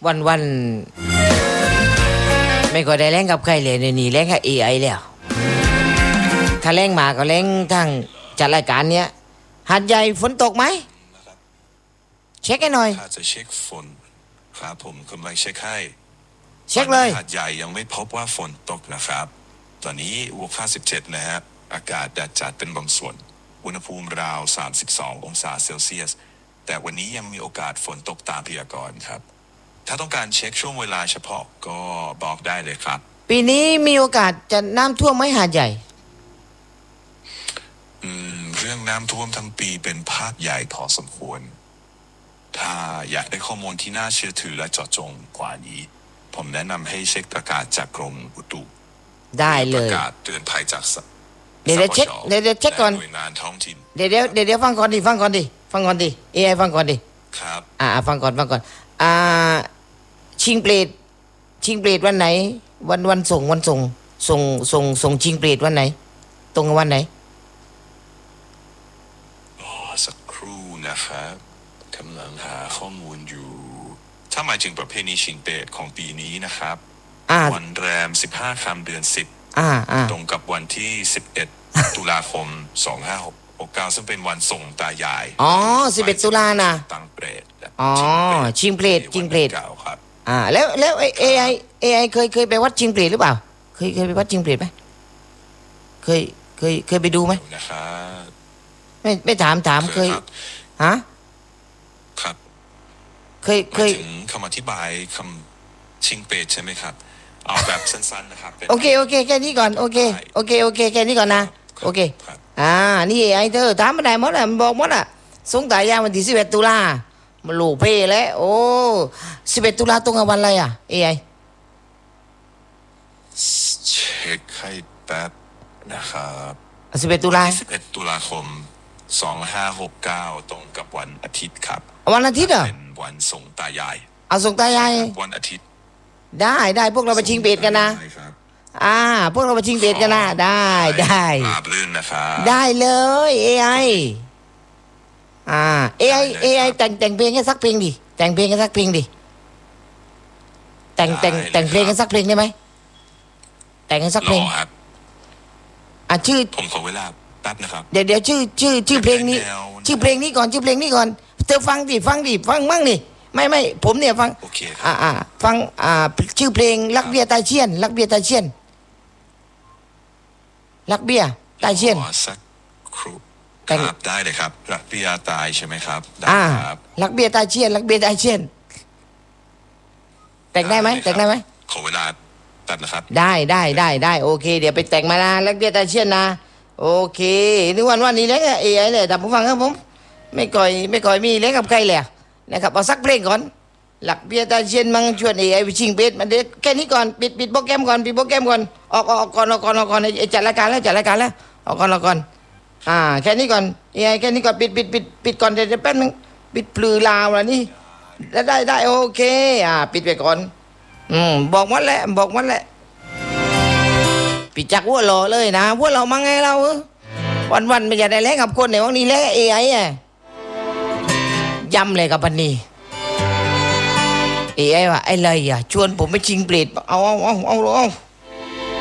วันไม่ก็ได้แรงกับใครเลยในนี่แรงกับ AI แล้วถ้าแรงมาก็แรงทั้งจัดรายการเนี้ยหาดใหญ่ฝนตกไหมเช็คให้หน่อยถ้าจะเช็คฝนครับผมกำลังเช็คให้เช็คเลยหาดใหญ่ยังไม่พบว่าฝนตกนะครับตอนนี้บวก57นะฮะอากาศแดดจัดเป็นบางส่วนอุณหภูมิราว32องศาเซลเซียสแต่วันนี้ยังมีโอกาสฝนตกตามพยากรณ์ครับถ้าต้องการเช็คช่วงเวลาเฉพาะก็บอกได้เลยครับปีนี้มีโอกาสจะน้ำท่วมไหมหาดใหญ่เรื่องน้ำท่วมทั้งปีเป็นภาพใหญ่พอสมควรถ้าอยากได้ข้อมูลที่น่าเชื่อถือและเจาะจงกว่านี้ผมแนะนำให้เช็คประกาศจากกรมอุตุได้เลยประกาศเตือนภัยจากเดี๋ยวเช็คก่อนหน่วยงานท้องถิ่นเดี๋ยวฟังก่อนดิAI ฟังก่อนดิครับฟังก่อนชิงเปรตวันไหนวันส่งชิงเปรตวันไหนตรงกับวันไหนสักครู่นะครับกำลังหาข้อมูลอยู่ถ้าหมายถึงประเพณีชิงเปรตของปีนี้นะครับวันแรม15ค่ำเดือน10ตรงกับวันที่11ตุลาคม2569ซึ่งเป็นวันส่งตายาย 11ตุลานะตั้งเปรตชิงเปรตครับแล้วAI เคยไปวัดชิงเปรตหรือเปล่าเคยไปวัดชิงเปรตไหมเคยไปดูไหมนะครับไม่ถามเคยฮะครับเคยถึงคำอธิบายคำชิงเปรตใช่ไหมครับเอาแบบสั้นๆนะครับโอเคแค่นี้ก่อนโอเคแค่นี้ก่อนนะโอเคนี่AI เธอถามมาได้หมดอ่ะบอกหมดอ่ะสงตายายวันที่11ตุลามันลูกเพ่แล้วโอ้11ตุลาตรงกับวันอะไรอ่ะ AI เช็คให้แป๊บนะครับ 11ตุลา 11ตุลาคม2569ตรงกับวันอาทิตย์ครับวันอาทิตย์เหรอเป็นวันส่งตายายส่งตายายวันอาทิตย์ได้พวกเราไปชิงเปรตกันนะพวกเราไปชิงเปรตกันนะได้ราบรื่นนะครับได้เลย AI AI แต่งเพลงให้สักเพลงดิแต่งเพลงให้สักเพลงดิแต่งเพลงให้สักเพลงได้ไหมแต่งให้สักเพลงชื่อผมขอเวลาแป๊บนะครับเดี๋ยวชื่อเพลงนี้ชื่อเพลงนี้ก่อนเธอฟังมั่งนี่ไม่ผมเนี่ยฟังโอเคฟังชื่อเพลงรักเบียร์ตายเชียนรักเบียร์ตายเชียนสักครู่ครับได้เลยครับรักเบียร์ตายใช่ไหมครับครับรักเบียร์ตายเชียนแต่งได้ไหมขอเวลาแป๊บนะครับได้โอเคเดี๋ยวไปแต่งมานะรักเบียร์ตายเชียนนะโอเคนี่วันนี้แล้วAIเลยแต่ผมฟังครับผมไม่ก่อยมีเล่นกับใครเลยนะครับเอาสักเพลงก่อนหลักเบียร์ตาเชียนมังชวน AI ไปชิงเบสมันเด็กแค่นี้ก่อนปิดโปรแกรมก่อนออกก่อนจัดรายการแล้วออกก่อนแค่นี้ก่อน AI แค่นี้ก่อนปิดก่อนเดี๋ยวแป๊บนึงปิดปลือลาวแล้วนี่ได้โอเคปิดไปก่อนบอกวัดแหละปิดจักวัวหล่อเลยนะวัวเรามังไงเราวันไม่อยากได้แลกกับคนในวันนี้แลก AI ย้ำเลยกับพันนี้AI ว่าไอ้เลยชวนผมไปชิงเปรตเอา